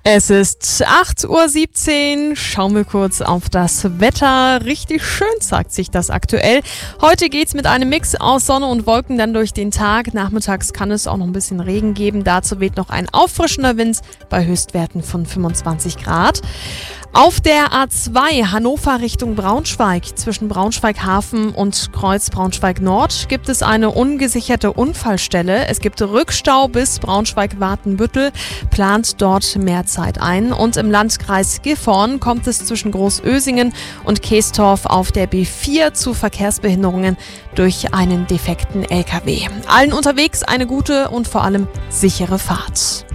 Es ist 8:17 Uhr. Schauen wir kurz auf das Wetter. Richtig schön zeigt sich das aktuell. Heute geht's mit einem Mix aus Sonne und Wolken dann durch den Tag. Nachmittags kann es auch noch ein bisschen Regen geben. Dazu weht noch ein auffrischender Wind bei Höchstwerten von 25 Grad. Auf der A2 Hannover Richtung Braunschweig zwischen Braunschweig-Hafen und Kreuz Braunschweig-Nord gibt es eine ungesicherte Unfallstelle. Es gibt Rückstau bis Braunschweig-Watenbüttel, plant dort mehr Zeit ein. Und im Landkreis Gifhorn kommt es zwischen Großösingen und Keestorf auf der B4 zu Verkehrsbehinderungen durch einen defekten LKW. Allen unterwegs eine gute und vor allem sichere Fahrt.